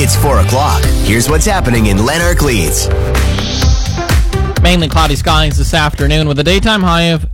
It's 4 o'clock. Here's what's happening in Lanark Leeds. Mainly cloudy skies this afternoon with a daytime high of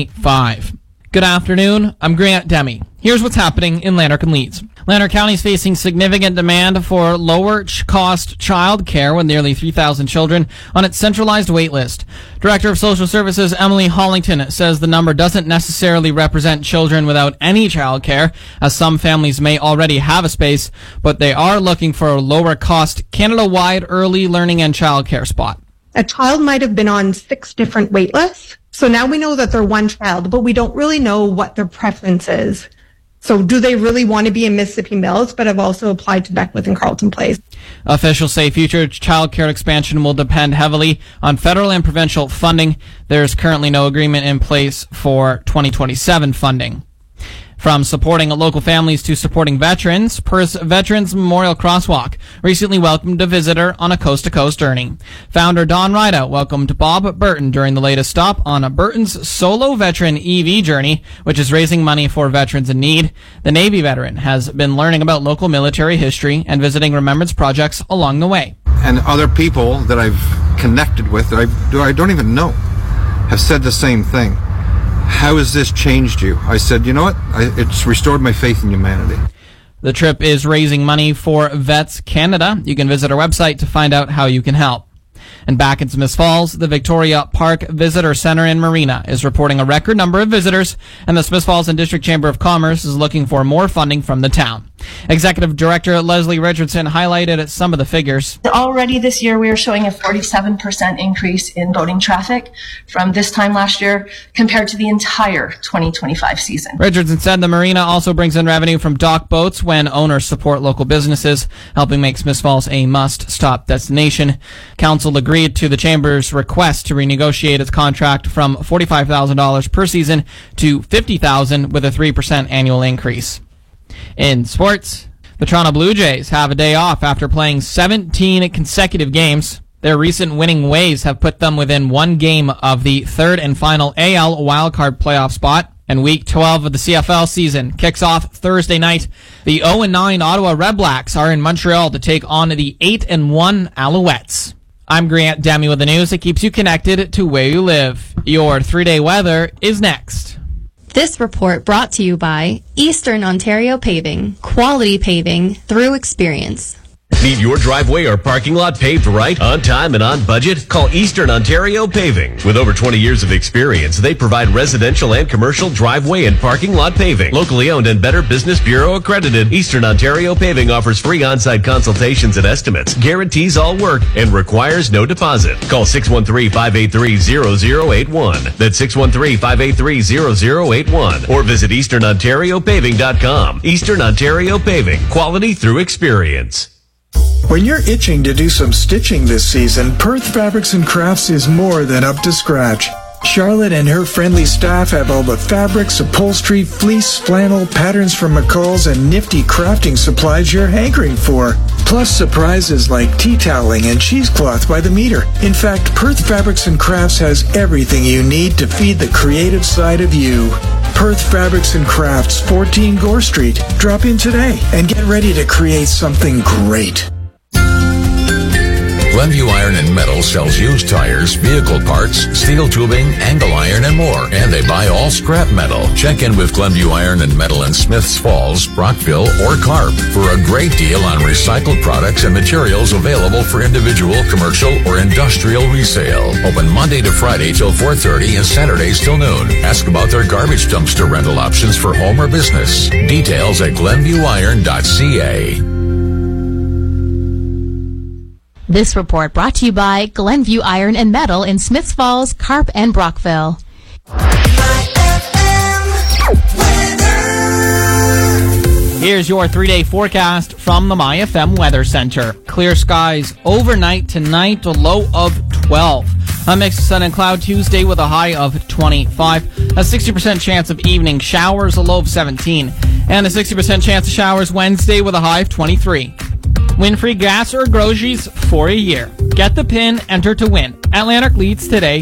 25. Good afternoon. I'm Grant Demi. Here's what's happening in Lanark and Leeds. Lanark County is facing significant demand for lower-cost child care with nearly 3,000 children on its centralized wait list. Director of Social Services Emily Hollington says the number doesn't necessarily represent children without any child care, as some families may already have a space, but they are looking for a lower-cost, Canada-wide early learning and child care spot. A child might have been on 6 different wait lists. So now we know that they're one child, but we don't really know what their preference is. So do they really want to be in Mississippi Mills, but have also applied to Beckwith and Carleton Place? Officials say future child care expansion will depend heavily on federal and provincial funding. There is currently no agreement in place for 2027 funding. From supporting local families to supporting veterans, Perth's Veterans Memorial Crosswalk recently welcomed a visitor on a coast-to-coast journey. Founder Don Rida welcomed Bob Burton during the latest stop on a Burton's solo veteran EV journey, which is raising money for veterans in need. The Navy veteran has been learning about local military history and visiting remembrance projects along the way. And other people that I've connected with that I don't even know have said the same thing. How has this changed you? I said, you know what? It's restored my faith in humanity. The trip is raising money for Vets Canada. You can visit our website to find out how you can help. And back in Smiths Falls, the Victoria Park Visitor Center and Marina is reporting a record number of visitors, and the Smiths Falls and District Chamber of Commerce is looking for more funding from the town. Executive Director Leslie Richardson highlighted some of the figures. Already this year, we are showing a 47% increase in boating traffic from this time last year compared to the entire 2025 season. Richardson said the marina also brings in revenue from dock boats when owners support local businesses, helping make Smiths Falls a must-stop destination. Council agreed to the Chamber's request to renegotiate its contract from $45,000 per season to $50,000 with a 3% annual increase. In sports, the Toronto Blue Jays have a day off after playing 17 consecutive games. Their recent winning ways have put them within one game of the third and final AL wildcard playoff spot. And Week 12 of the CFL season kicks off Thursday night. The 0-9 Ottawa Redblacks are in Montreal to take on the 8-1 Alouettes. I'm Grant Demi with the news that keeps you connected to where you live. Your 3-day weather is next. This report brought to you by Eastern Ontario Paving. Quality paving through experience. Need your driveway or parking lot paved right, on time, and on budget? Call Eastern Ontario Paving. With over 20 years of experience, they provide residential and commercial driveway and parking lot paving. Locally owned and Better Business Bureau accredited, Eastern Ontario Paving offers free on-site consultations and estimates, guarantees all work, and requires no deposit. Call 613-583-0081. That's 613-583-0081. Or visit EasternOntarioPaving.com. Eastern Ontario Paving. Quality through experience. When you're itching to do some stitching this season, Perth Fabrics and Crafts is more than up to scratch. Charlotte and her friendly staff have all the fabrics, upholstery, fleece, flannel, patterns from McCall's, and nifty crafting supplies you're hankering for. Plus surprises like tea toweling and cheesecloth by the meter. In fact, Perth Fabrics and Crafts has everything you need to feed the creative side of you. Perth Fabrics and Crafts, 14 Gore Street. Drop in today and get ready to create something great. Glenview Iron and Metal sells used tires, vehicle parts, steel tubing, angle iron, and more. And they buy all scrap metal. Check in with Glenview Iron and Metal in Smiths Falls, Brockville, or Carp for a great deal on recycled products and materials available for individual, commercial, or industrial resale. Open Monday to Friday till 4:30 and Saturdays till noon. Ask about their garbage dumpster rental options for home or business. Details at glenviewiron.ca. This report brought to you by Glenview Iron and Metal in Smiths Falls, Carp, and Brockville. Here's your 3-day forecast from the MyFM Weather Center. Clear skies overnight tonight, a low of 12. A mix of sun and cloud Tuesday with a high of 25. A 60% chance of evening showers, a low of 17. And a 60% chance of showers Wednesday with a high of 23. Win free gas or groceries for a year. Get the pin, enter to win. At Lanark Leeds today.